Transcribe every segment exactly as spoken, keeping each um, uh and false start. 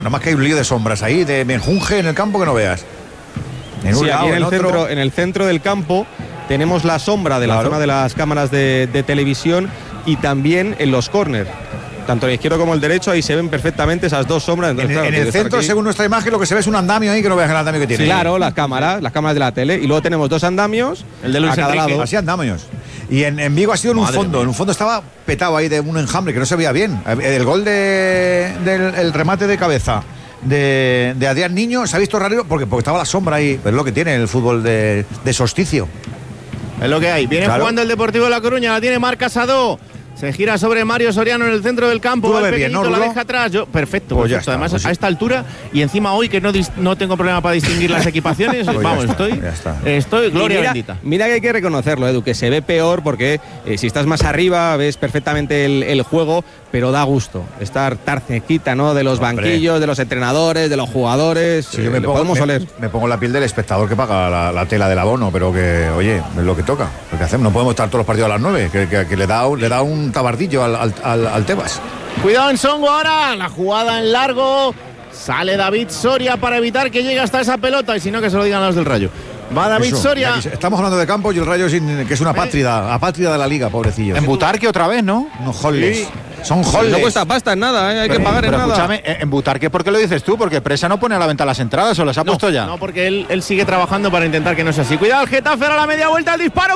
Nada más que hay un lío de sombras ahí, de menjunje en el campo que no veas. En un sí, lado, aquí en, en, el centro, en el centro del campo tenemos la sombra de la claro. zona de las cámaras de, de televisión y también en los córner. Tanto el izquierdo como el derecho, ahí se ven perfectamente esas dos sombras. Entonces, en, claro, en el centro, según nuestra imagen, lo que se ve es un andamio ahí que no veas el andamio que tiene. Sí, claro, las cámaras, las cámaras de la tele. Y luego tenemos dos andamios, el de Luis a cada Enrique. lado. Así andamios. Y en, en Vigo ha sido en un Madre fondo. Mía. En un fondo estaba petado ahí de un enjambre que no se veía bien. El gol de, del el remate de cabeza de, de Adrián Niño se ha visto raro porque, porque estaba la sombra ahí. Pero es lo que tiene el fútbol de, de solsticio. Es lo que hay. Viene claro. jugando el Deportivo de La Coruña. La tiene Marc Casado. Se gira sobre Mario Soriano en el centro del campo. Tú lo ves bien, ¿no, la deja atrás. Yo, perfecto, pues perfecto. Está, Además, pues sí. a esta altura y encima hoy que no, no tengo problema para distinguir las equipaciones, pues vamos, está, estoy, estoy gloria mira, bendita. Mira que hay que reconocerlo, Edu, que se ve peor porque eh, si estás más arriba ves perfectamente el, el juego, pero da gusto estar tan cerquita, ¿no? De los Hombre. banquillos, de los entrenadores, de los jugadores. Sí, eh, yo me, pongo, podemos me, oler. me pongo la piel del espectador que paga la, la tela del abono, pero que, oye, es lo que toca. Lo que hacemos, no podemos estar todos los partidos a las nueve, que, que, que le, da, le da un tabardillo al, al, al, al Tebas. Cuidado en Songo ahora, la jugada en largo. Sale David Soria para evitar que llegue hasta esa pelota y si no que se lo digan los del Rayo. Va David Eso, Soria. Estamos hablando de campo y el Rayo sin, que es una pátrida, apátrida de la liga, pobrecillo. En Butarque otra vez, ¿no? No holles. Sí. Son holles. No cuesta pasta en nada, ¿eh? Hay pero, que pagar en nada. Escúchame, en Butarque, ¿por qué lo dices tú? Porque Presa no pone a la venta las entradas o las ha no, puesto ya. No, porque él, él sigue trabajando para intentar que no sea así. Cuidado, el Getafe a la media vuelta, el disparo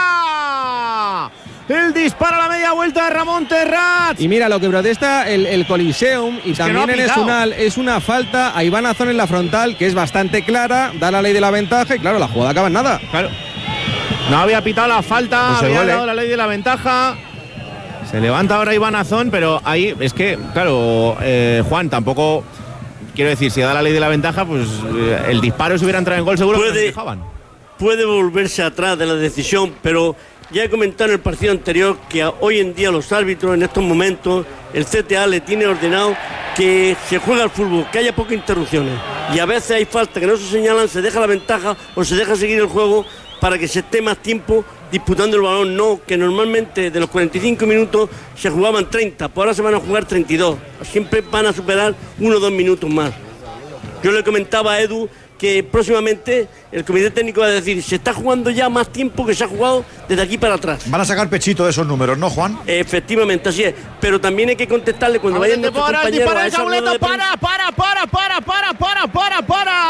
para. El disparo a la media vuelta de Ramón Terrats. Y mira, lo que protesta el, el Coliseum y es también no en Esunal es una falta a Iván Azón en la frontal, que es bastante clara, da la ley de la ventaja y claro, la jugada acaba en nada. Claro. No había pitado la falta, pues había dado la ley de la ventaja. Se levanta ahora Iván Azón, pero ahí es que, claro, eh, Juan, tampoco, quiero decir, si da la ley de la ventaja, pues eh, el disparo si hubiera entrado en gol seguro puede, que no se dejaban. Puede volverse atrás de la decisión, pero ya he comentado en el partido anterior que hoy en día los árbitros en estos momentos, el C T A le tiene ordenado que se juega al fútbol, que haya pocas interrupciones. Y a veces hay falta que no se señalan, se deja la ventaja o se deja seguir el juego para que se esté más tiempo disputando el balón. No, que normalmente de los cuarenta y cinco minutos se jugaban treinta, por ahora se van a jugar treinta y dos. Siempre van a superar uno o dos minutos más. Yo le comentaba a Edu que próximamente el comité técnico va a decir se está jugando ya más tiempo que se ha jugado desde aquí para atrás. Van a sacar pechito de esos números, ¿no, Juan? Efectivamente, así es. Pero también hay que contestarle cuando vayan nuestros compañeros a esa rueda de para, para, para, para, para, para, para, para.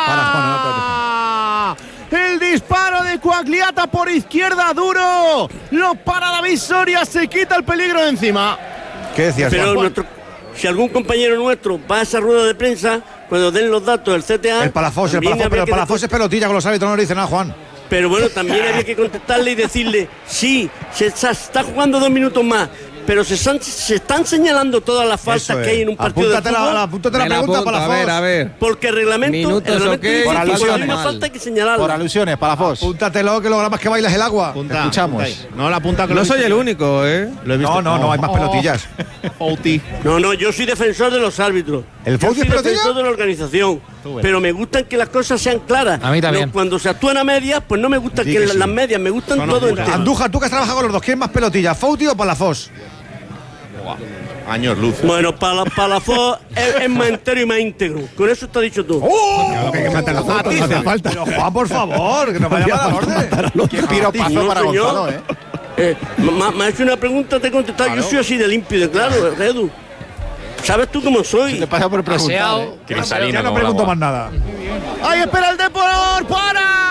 para El disparo de Coagliata por izquierda, duro. Lo para David Soria, se quita el peligro de encima. ¿Qué decías, Pero Juan? Nuestro, si algún compañero nuestro va a esa rueda de prensa, cuando den los datos del C T A... El Palafós, el Palafós, pero el Palafós es pelotilla con los árbitros, no le dice nada, Juan. Pero bueno, también había que contestarle y decirle, sí, se está, se está jugando dos minutos más, pero se están, se están señalando todas las faltas es. que hay en un partido apúntate de fútbol. La, apúntate la pregunta, Palafós. A ver, a ver. Porque el reglamento, Minutos, el reglamento okay, dice por que alusiones. cuando hay una falta hay que señalarlo. Por alusiones, Palafós. Apúntatelo, que lo más que bailas el agua. Punta, Te escuchamos. Punta no, la punta que no lo soy el único, ¿eh? Lo he visto. No, no, no, hay más pelotillas. Fouti. No, no, yo soy defensor de los árbitros. ¿El Fouti Yo soy es pelotilla? defensor de la organización. Pero me gustan que las cosas sean claras. A mí también. No, cuando se actúan a medias, pues no me gustan Sí que, que las, sí. las medias, me gustan Son todo oscuras. entero. Andújar, tú que has trabajado con los dos, ¿quién es más pelotillas, Fouti o Palafós? Años luz. Bueno, para la FO es, es más entero y más íntegro. Con eso está dicho todo. ¡Oh! Que hay que matar la foto, no hace falta. Pero Juan, por favor, que nos vaya a dar orden. Qué piropazo No, para señor. Gonzalo, ¿eh? Eh, me ha hecho una pregunta, te he contestado. Claro. Yo soy así de limpio y de claro, Edu. ¿Sabes tú cómo soy? Te pasa por preguntar, ¿eh? Ya no pregunto más nada. ¡Ahí espera el Depor! ¡Para!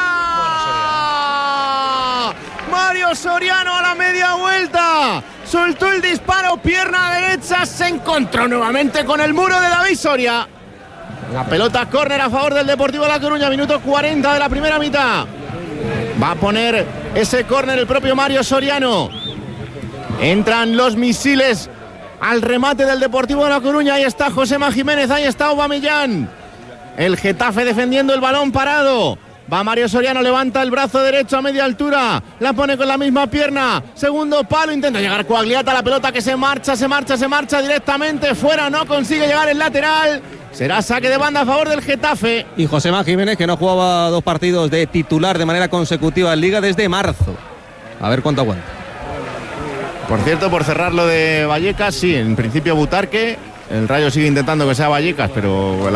Mario Soriano a la media vuelta. Soltó el disparo, pierna derecha, se encontró nuevamente con el muro de David Soria. La pelota córner a favor del Deportivo de La Coruña, minuto cuarenta de la primera mitad. Va a poner ese córner el propio Mario Soriano. Entran los misiles al remate del Deportivo de La Coruña. Ahí está Josema Jiménez, ahí está Aubameyang. El Getafe defendiendo el balón parado. Va Mario Soriano, levanta el brazo derecho a media altura, la pone con la misma pierna, segundo palo, intenta llegar Coagliata, la pelota que se marcha, se marcha, se marcha directamente fuera, no consigue llegar el lateral, será saque de banda a favor del Getafe. Y Josema Jiménez, que no jugaba dos partidos de titular de manera consecutiva en Liga desde marzo. A ver cuánto aguanta. Por cierto, por cerrar lo de Vallecas, sí, en principio Butarque El Rayo sigue intentando que sea Vallecas, pero